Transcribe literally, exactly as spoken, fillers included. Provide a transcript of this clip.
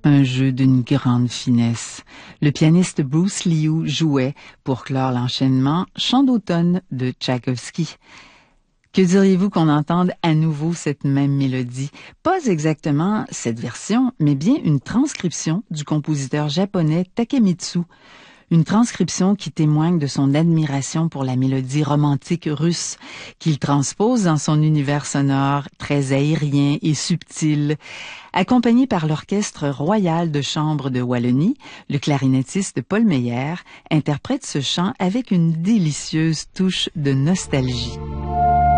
un jeu d'une grande finesse. Le pianiste Bruce Liu jouait, pour clore l'enchaînement, Chant d'automne de Tchaïkovski. Que diriez-vous qu'on entende à nouveau cette même mélodie? Pas exactement cette version, mais bien une transcription du compositeur japonais Takemitsu. Une transcription qui témoigne de son admiration pour la mélodie romantique russe, qu'il transpose dans son univers sonore très aérien et subtil. Accompagné par l'Orchestre royal de chambre de Wallonie, le clarinettiste Paul Meyer interprète ce chant avec une délicieuse touche de nostalgie.